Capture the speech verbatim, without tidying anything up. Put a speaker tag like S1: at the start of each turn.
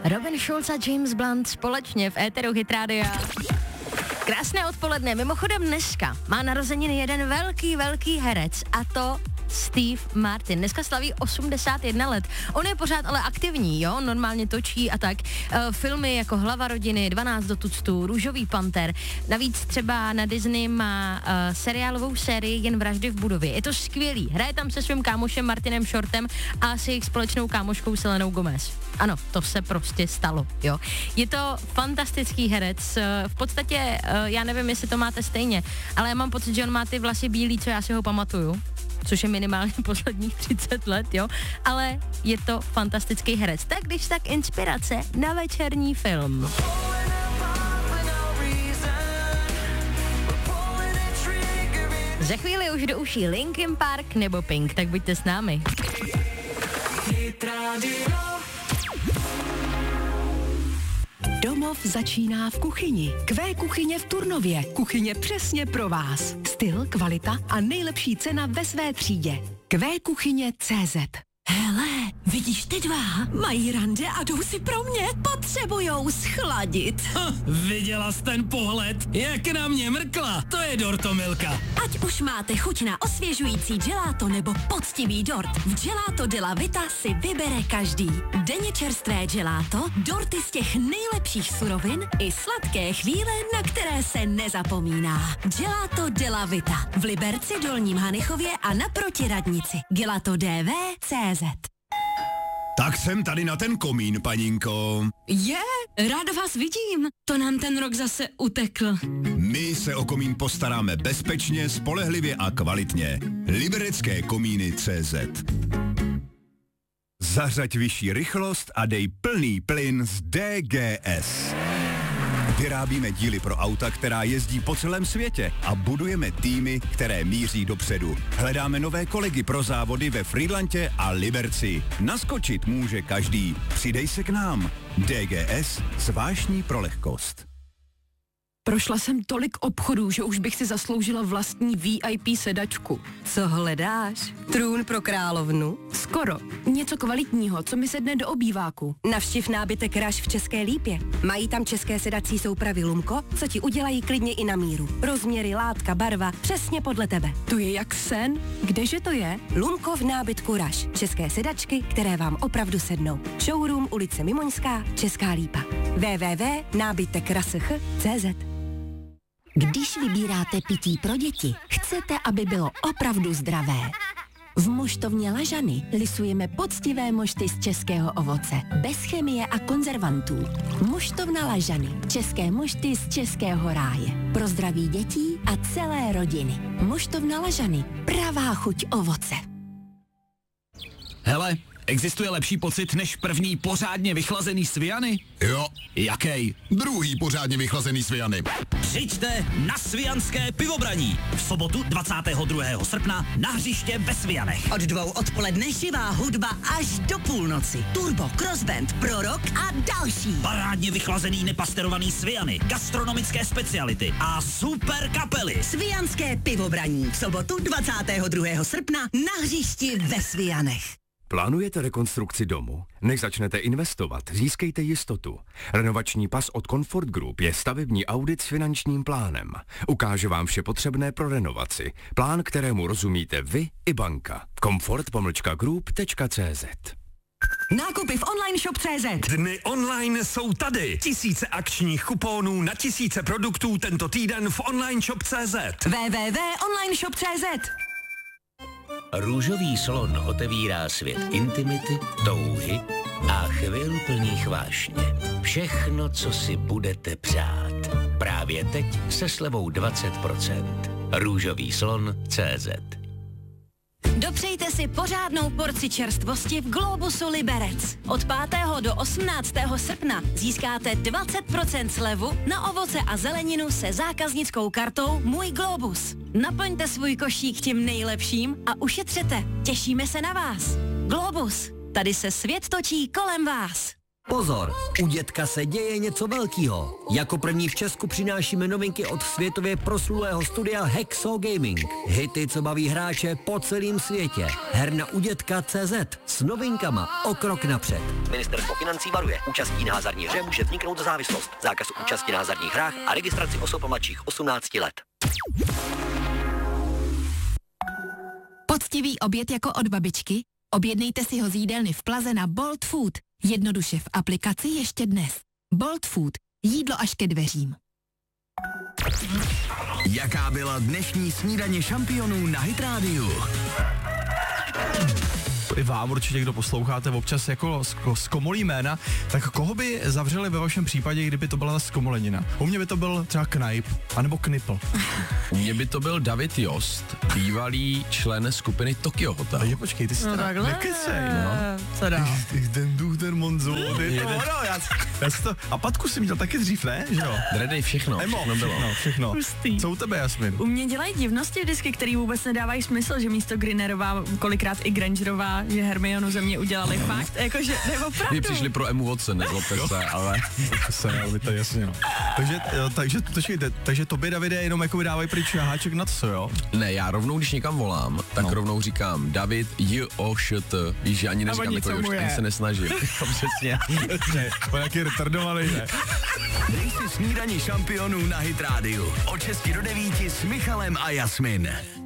S1: Robin Schulz a James Blunt společně v éteru Hit Rádia. Krásné odpoledne. Mimochodem dneska má narozeniny jeden velký, velký herec a to Steve Martin. Dneska slaví osmdesát jedna let. On je pořád ale aktivní, jo, normálně točí a tak. E, filmy jako Hlava rodiny, dvanáct do tuctu, Růžový panter. Navíc třeba na Disney má e, seriálovou sérii Jen vraždy v budově. Je to skvělý. Hraje tam se svým kámošem Martinem Shortem a s jejich společnou kámoškou Selenou Gomez. Ano, to se prostě stalo, jo. Je to fantastický herec. V podstatě, e, já nevím, jestli to máte stejně, ale já mám pocit, že on má ty vlasy bílý, co já si ho pamatuju. Což je minimálně posledních třicet let, jo, ale je to fantastický herec. Tak když tak inspirace na večerní film. Za chvíli už do uší Linkin Park nebo Pink, tak buďte s námi.
S2: Domov začíná v kuchyni. Q kuchyně v Turnově. Kuchyně přesně pro vás. Styl, kvalita a nejlepší cena ve své třídě. Q kuchyně tečka cé zet.
S3: Hele, vidíš ty dva? Mají rande a jdou si pro mě. Potřebujou schladit.
S4: Ha, viděla jsi ten pohled? Jak na mě mrkla? To je dortomilka.
S3: Ať už máte chuť na osvěžující gelato nebo poctivý dort, v Gelato Della Vita si vybere každý. Denně čerstvé gelato, dorty z těch nejlepších surovin i sladké chvíle, na které se nezapomíná. Gelato Della Vita v Liberci, Dolním Hanichově a naproti radnici. Gelato D V tečka cé zet.
S5: Tak jsem tady na ten komín, paninko.
S6: Je, ráda vás vidím. To nám ten rok zase utekl.
S5: My se o komín postaráme bezpečně, spolehlivě a kvalitně. Liberecké komíny tečka cé zet. Zařaď vyšší rychlost a dej plný plyn z D G S. Vyrábíme díly pro auta, která jezdí po celém světě a budujeme týmy, které míří dopředu. Hledáme nové kolegy pro závody ve Frýdlantě a Liberci. Naskočit může každý. Přidej se k nám. D G S, zvláštní pro lehkost.
S2: Prošla jsem tolik obchodů, že už bych si zasloužila vlastní V I P sedačku.
S7: Co hledáš? Trůn pro královnu?
S2: Skoro. Něco kvalitního, co mi sedne do obýváku.
S7: Navštiv nábytek Rush v České Lípě. Mají tam české sedací soupravy Lumko, co ti udělají klidně i na míru. Rozměry, látka, barva, přesně podle tebe.
S2: To je jak sen? Kdeže to je?
S7: Lumko v nábytku Rush. České sedačky, které vám opravdu sednou. Showroom ulice Mimoňská, Česká Lípa. w w w tečka nábytek rush tečka cé zet.
S3: Když vybíráte pití pro děti, chcete, aby bylo opravdu zdravé. V moštovně Lažany lisujeme poctivé mošty z českého ovoce, bez chemie a konzervantů. Moštovna Lažany, české mošty z českého ráje. Pro zdraví dětí a celé rodiny. Moštovna Lažany, pravá chuť ovoce.
S4: Hele, existuje lepší pocit než první pořádně vychlazený Sviany?
S5: Jo.
S4: Jakej?
S5: Druhý pořádně vychlazený Sviany.
S4: Přijďte na Svijanské pivobraní. V sobotu dvacátého druhého srpna na hřiště ve Svijanech.
S8: Od dvou odpoledne živá hudba až do půlnoci. Turbo, crossband, prorok a další.
S4: Parádně vychlazený nepasterovaný Svijany, gastronomické speciality a super kapely.
S8: Svijanské pivobraní. V sobotu dvacátého druhého srpna na hřišti ve Svijanech.
S9: Plánujete rekonstrukci domu? Než začnete investovat, získejte jistotu. Renovační pas od Comfort Group je stavební audit s finančním plánem. Ukáže vám vše potřebné pro renovaci. Plán, kterému rozumíte vy i banka. comfort pomlčka group tečka cé zet.
S2: Nákupy v online shop tečka cé zet.
S10: Dny online jsou tady. Tisíce akčních kuponů na tisíce produktů tento týden v online shop tečka cé zet.
S2: w w w tečka online shop tečka cé zet.
S11: Růžový slon otevírá svět intimity, touhy a chvil plných vášně. Všechno, co si budete přát. Právě teď se slevou dvacet procent. Růžový slon tečka cé zet.
S1: Dopřejte si pořádnou porci čerstvosti v Globusu Liberec. Od pátého do osmnáctého srpna získáte dvacet procent slevu na ovoce a zeleninu se zákaznickou kartou Můj Globus. Naplňte svůj košík tím nejlepším a ušetřete. Těšíme se na vás. Globus. Tady se svět točí kolem vás.
S12: Pozor, u dětka se děje něco velkého. Jako první v Česku přinášíme novinky od světově proslulého studia Hexo Gaming. Hity, co baví hráče po celém světě. Herna u dětka tečka cé zet s novinkama o krok napřed. Ministerstvo financí varuje. Účastí na hazardní hře může vzniknout závislost. Zákaz účasti na hazardních hrách a registraci osob mladších osmnácti let.
S3: Poctivý oběd jako od babičky? Objednejte si ho z jídelny v Plaze na Bolt Food. Jednoduše v aplikaci ještě dnes. Bolt Food. Jídlo až ke dveřím.
S13: Jaká byla dnešní snídaně šampionů na Hit Radio?
S14: I vám určitě, kdo posloucháte občas jako zkomolí jména, tak koho by zavřeli ve vašem případě, kdyby to byla ta zkomolenina? U mě by to byl třeba Knajp, anebo Knipl.
S15: U mě by to byl David Jost, bývalý člen skupiny Tokyo Hotel.
S14: Takže počkej, ty jsi
S1: no
S14: teda nekecej, no.
S1: Co dál?
S14: Ten Duchter Monzo, a Patku si měl taky dřív, ne? Že jo?
S15: Dredy, všechno,
S14: Emo,
S15: všechno bylo.
S14: Všechno, všechno.
S6: Hustý.
S14: Co u tebe, Jasmin?
S6: U mě dělají divnosti vždycky, který vůbec nedávají smysl, že místo Grinnerová, kolikrát i Grangerová, že Hermionu ze mě udělali fakt, jakože, nebo pravdu.
S15: Vy přišli pro Emu Watson, nezlobte se, ale...
S14: se, ale to jasně, no. Takže, takže, takže, takže tobě, Davide, jenom jako vydávají pryč háček na co, jo?
S15: Ne, já rovnou, když někam volám, tak no. rovnou říkám David J O Š T, víš, že ani neříkám jako už, ani se nesnažím.
S14: Přesně. Po jaký retardovaný, ne?
S13: Dej si snídaní šampionů na Hit Radio. Od šesti do devíti s Michalem a Jasmin.